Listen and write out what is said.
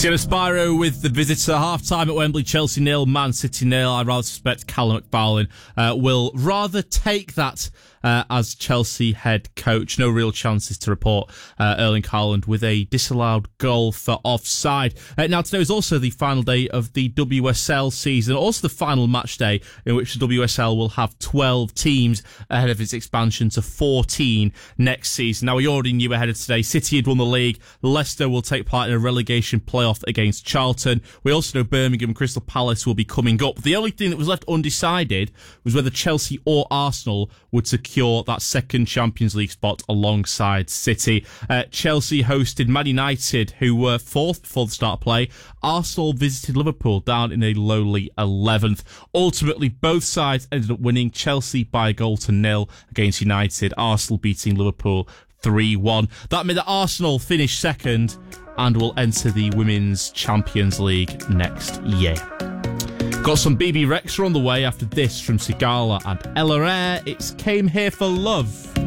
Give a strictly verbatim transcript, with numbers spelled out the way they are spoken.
Cristiano Spiro with the visitor. Half-time at Wembley, Chelsea nil, Man City nil. I rather suspect Callum McFarlane uh, will rather take that uh, as Chelsea head coach. No real chances to report. Uh, Erling Haaland with a disallowed goal for offside. Uh, now, today is also the final day of the W S L season, also the final match day in which the W S L will have twelve teams ahead of its expansion to fourteen next season. Now, we already knew ahead of today, City had won the league. Leicester will take part in a relegation playoff against Charlton. We also know Birmingham and Crystal Palace will be coming up. The only thing that was left undecided was whether Chelsea or Arsenal would secure that second Champions League spot alongside City. Uh, Chelsea hosted Man United, who were fourth before the start of play. Arsenal visited Liverpool down in a lowly eleventh. Ultimately, both sides ended up winning. Chelsea by a goal to nil against United. Arsenal beating Liverpool three one. That meant that Arsenal finished second and will enter the Women's Champions League next year. Got some B B Rexha on the way after this from Sigala and Ella Eyre. It's Came Here for Love.